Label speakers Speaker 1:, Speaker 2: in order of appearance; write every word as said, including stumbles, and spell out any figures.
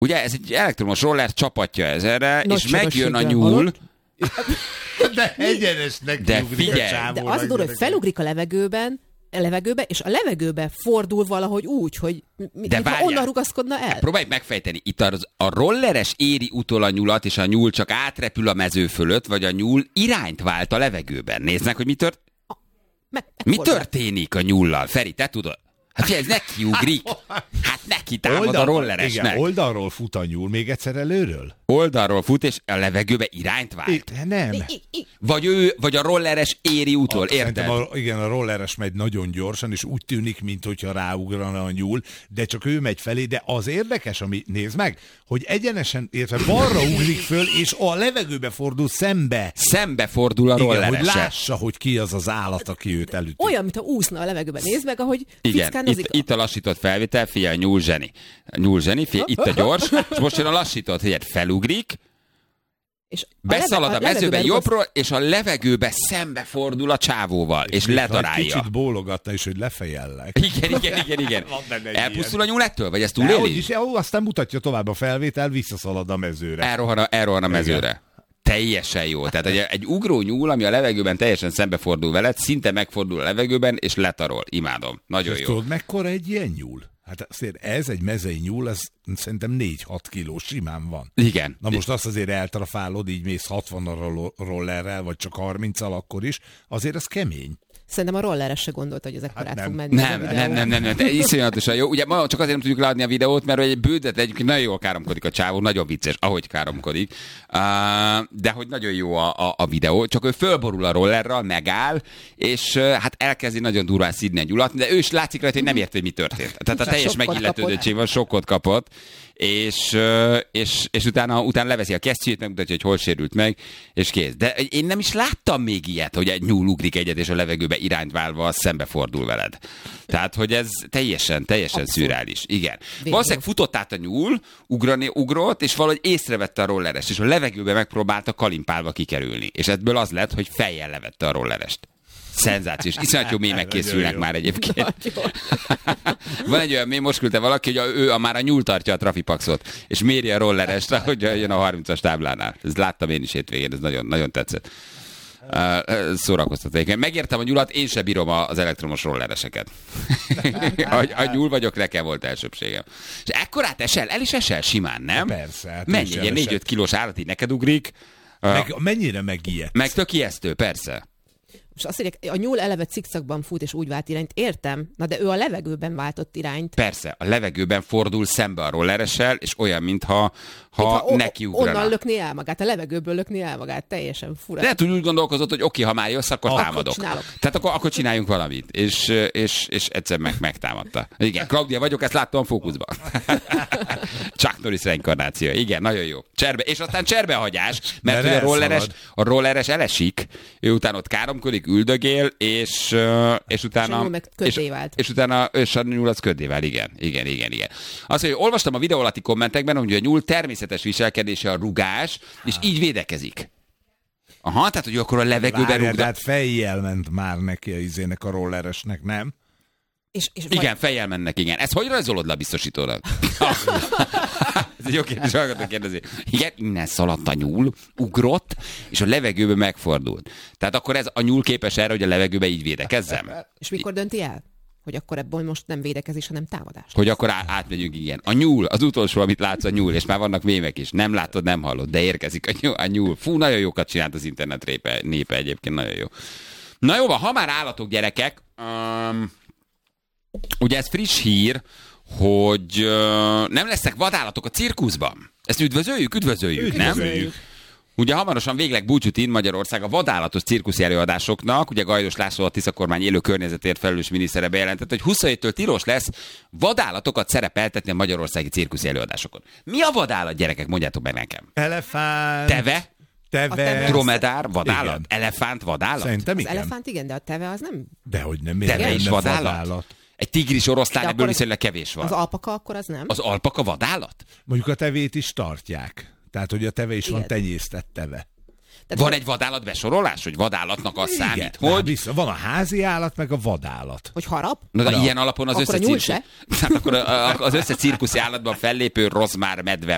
Speaker 1: ugye ez egy elektromos roller, csapatja ez erre,
Speaker 2: Nagy
Speaker 1: és megjön a nyúl.
Speaker 2: halott.
Speaker 3: De egyenesnek
Speaker 1: De
Speaker 3: kiugrik
Speaker 1: figyelj!
Speaker 3: a csávóra.
Speaker 2: De az a durva, hogy felugrik a levegőben, a levegőbe, és a levegőbe fordul valahogy úgy, hogy mi,
Speaker 1: De
Speaker 2: mintha onnan rugaszkodna el.
Speaker 1: Próbáljuk megfejteni. Itt az, a rolleres éri utol a nyulat, és a nyúl csak átrepül a mező fölött, vagy a nyúl irányt vált a levegőben. Nézd meg, hogy mi, tört...
Speaker 2: Meg,
Speaker 1: mi történik a nyullal. Feri, te tudod? Hát figyelj, ez nekiugrik. Hát neki támad
Speaker 3: Oldal,
Speaker 1: a rolleresnek.
Speaker 3: Igen, oldalról fut a nyúl, még egyszer előről?
Speaker 1: Oldalról fut, és a levegőbe irányt vált.
Speaker 3: I, nem.
Speaker 2: I, I, I.
Speaker 1: Vagy ő, vagy a rolleres éri utol,
Speaker 3: A,
Speaker 1: érted?
Speaker 3: A, igen, a rolleres megy nagyon gyorsan, és úgy tűnik, mintha ráugrana a nyúl, de csak ő megy felé, de az érdekes, ami, nézd meg, hogy egyenesen, értve balra ugrik föl, és a levegőbe fordul szembe.
Speaker 1: Szembe fordul a
Speaker 3: Igen,
Speaker 1: rollerese.
Speaker 3: hogy lássa, hogy ki az az állat, aki őt elüti.
Speaker 2: Olyan, mintha úszna a levegőben. Nézd meg, ahogy
Speaker 1: Igen,
Speaker 2: fiszkánozik.
Speaker 1: itt, itt a lassított felvétel, figyelj, a nyúl zseni. A nyúl zseni, figyelj, itt a gyors, és most jön a lassított, figyelj, felugrik,
Speaker 2: és a
Speaker 1: beszalad
Speaker 2: leve-
Speaker 1: a mezőben
Speaker 2: levegőben
Speaker 1: jobbról, és a levegőbe szembe fordul a csávóval, és, és
Speaker 3: Mintha
Speaker 1: ledarálja.
Speaker 3: Kicsit bólogatna is, hogy lefejellek.
Speaker 1: Igen, igen, igen, igen.
Speaker 3: Van benne egy
Speaker 1: Elpusztul a nyúl ettől? Vagy ezt
Speaker 3: De hogy
Speaker 1: túléli?
Speaker 3: is, jó, aztán mutatja tovább a felvétel, visszaszalad a mezőre.
Speaker 1: Elrohan a, elrohan a mezőre. Teljesen jó. Tehát egy, egy ugró nyúl, ami a levegőben teljesen szembefordul veled, szinte megfordul a levegőben, és letarol. Imádom. Nagyon
Speaker 3: És
Speaker 1: jó.
Speaker 3: tudod, mekkora egy ilyen nyúl? Hát azért ez egy mezei nyúl, ez szerintem négy-hat kiló simán van.
Speaker 1: Igen.
Speaker 3: Na most azt azért eltrafálod, így mész hatvannal rollerrel, vagy csak harminccal akkor is, azért ez kemény.
Speaker 2: Szerintem a rolleres se gondolta, hogy ez ekkorát
Speaker 3: nem.
Speaker 2: fog menni.
Speaker 1: Nem,
Speaker 2: ez a
Speaker 1: nem,
Speaker 2: videó.
Speaker 1: nem, nem, nem, de iszonyatosan jó. Ugye ma csak azért nem tudjuk leadni a videót, mert egy bődet egyébként nagyon jól káromkodik a csávó, nagyon vicces, ahogy káromkodik. Uh, de hogy nagyon jó a, a, a videó, csak ő fölborul a rollerral, megáll, és uh, hát elkezdi nagyon durván szidni a nyulat, de ő is látszik rajta, hogy nem ért, hogy mi történt. Tehát a teljes
Speaker 2: Sokkot
Speaker 1: megilletődöttség van, sokkot kapott, és, uh, és, és utána, utána leveszi a kesztyűjét, megmutatja, hogy hol sérült meg, és kész. De én nem is láttam még ilyet, hogy egy nyúl ugrik egyet, és a levegőbe irányt válva szembefordul veled. Tehát, hogy ez teljesen, teljesen szürreális. Igen.
Speaker 2: Végül.
Speaker 1: Valószínűleg futott át a nyúl, ugrani, ugrott, és valahogy észrevette a rollerest, és a levegőbe megpróbálta kalimpálva kikerülni. És ebből az lett, hogy fejjel levette a rollerest. Szenzációs. Iszonyat jó mémek készülnek már egyébként. Van egy olyan mém, most küldte valaki, hogy a, ő a, már a nyúl tartja a trafipaxot, és méri a rollerest, hogy jön a harmincas táblánál. Ezt láttam én is hétvégén, ez nagyon, nagyon tetszett. Uh, szórakoztató. Megértem a nyulat, én se bírom az elektromos rollereseket. a, a nyúl vagyok, nekem volt elsőbségem. És ekkorát esel? El is esel simán, nem?
Speaker 3: Persze. Hát
Speaker 1: Mennyi? Ilyen négy-öt kilós állat így neked ugrik. Uh,
Speaker 3: meg, mennyire megijedt?
Speaker 1: meg tök ijesztő, persze.
Speaker 2: Most azt mondják, a nyúl eleve cikcakban fut és úgy vált irányt. Értem, na de ő a levegőben váltott irányt.
Speaker 1: Persze, a levegőben fordul szembe a rolleressel, és olyan, mintha ha
Speaker 2: Mintha o-
Speaker 1: neki ugrana.
Speaker 2: Onnan lökni el magát, a levegőből lökni el magát, teljesen fura.
Speaker 1: De lehet, hogy úgy gondolkozott, hogy oké, ha már jössz, akkor
Speaker 2: Akkor
Speaker 1: támadok.
Speaker 2: csinálok.
Speaker 1: Tehát akkor, akkor csináljunk valamit. És, és, és egyszer meg, megtámadta. Igen, Claudia vagyok, ezt láttam fókuszban. Chuck Norris reinkarnáció. Igen, nagyon jó. Cserbe, és aztán cserbehagyás, mert
Speaker 3: Mert
Speaker 1: hogy a rolleres,
Speaker 3: elszalad.
Speaker 1: a rolleres elesik, ő utána ott káromkodik, üldögél, és, és utána...
Speaker 2: És a nyúl meg köddé
Speaker 1: és,
Speaker 2: vált.
Speaker 1: és utána és a nyúl az köddé vált, igen. Igen, igen, igen. Azt mondja, hogy olvastam a videó alatti kommentekben, hogy a nyúl természetes viselkedése a rugás, és így védekezik. Aha, tehát, hogy akkor a levegőben
Speaker 3: Várjál,
Speaker 1: rúg.
Speaker 3: tehát fejjel ment már neki a izének a rolleresnek, nem?
Speaker 2: És, és
Speaker 1: Igen, fejjel mennek, igen. Ezt hogy rajzolod le a biztosítónak? Ez egy jó kérdés, hallgató kérdezi. Igen, innen szaladt a nyúl, ugrott, és a levegőbe megfordult. Tehát akkor ez a nyúl képes erre, hogy a levegőbe így védekezzem?
Speaker 2: És mikor dönti el? Hogy akkor ebből most nem védekezés, hanem támadás.
Speaker 1: Hogy akkor á- átmegyünk, igen. A nyúl, az utolsó, amit látsz, a nyúl, és már vannak mémek is. Nem látod, nem hallod, de érkezik a nyúl. A nyúl. Fú, nagyon jókat csinált az internet répe, népe egyébként, nagyon jó. Na jó van, ha már állatok, gyerekek, um, ugye ez friss hír, hogy uh, nem lesznek vadállatok a cirkuszban. Ezt üdvözöljük, üdvözöljük, nem?
Speaker 3: Üdvözöljük.
Speaker 1: Ugye hamarosan végleg búcsút ír Magyarország a vadállatos cirkuszi előadásoknak. Ugye Gajdos László, a Tisza kormány élő környezetért felelős minisztere bejelentett, hogy huszonhéttől tilos lesz vadállatokat szerepeltetni a magyarországi cirkuszi előadásokon. Mi a vadállat, gyerekek? Mondjátok meg nekem.
Speaker 3: Elefánt.
Speaker 1: Teve?
Speaker 2: A
Speaker 3: Teve.
Speaker 2: teve.
Speaker 1: Dromedár? Vadállat?
Speaker 3: Igen.
Speaker 1: Elefánt? Vadállat?
Speaker 3: Szerintem
Speaker 2: Az
Speaker 3: igen.
Speaker 2: elefánt igen, de a teve az nem...
Speaker 3: Dehogy nem. miért
Speaker 1: Teve
Speaker 3: nem
Speaker 1: is
Speaker 3: lenne
Speaker 1: vadállat? Egy tigris oroszlán,
Speaker 2: De
Speaker 1: ebből
Speaker 2: akkor
Speaker 1: viszonylag kevés van.
Speaker 2: Az alpaka akkor az nem.
Speaker 1: Az alpaka vadállat?
Speaker 3: Mondjuk a tevét is tartják. Tehát, hogy a teve is van
Speaker 2: Igen.
Speaker 3: tenyésztett teve.
Speaker 2: Tehát
Speaker 1: Van egy vadállat besorolás, hogy vadállatnak az számít,
Speaker 3: Igen,
Speaker 1: hogy...
Speaker 3: már vissza. Van a házi állat, meg a vadállat.
Speaker 2: Hogy harap?
Speaker 1: Na, de
Speaker 3: Harap.
Speaker 1: ilyen alapon az
Speaker 2: Akkor a
Speaker 1: összes
Speaker 2: nyúl
Speaker 1: cirkusz... Tehát akkor a- a- az összes cirkuszi állatban fellépő rozmár, medve,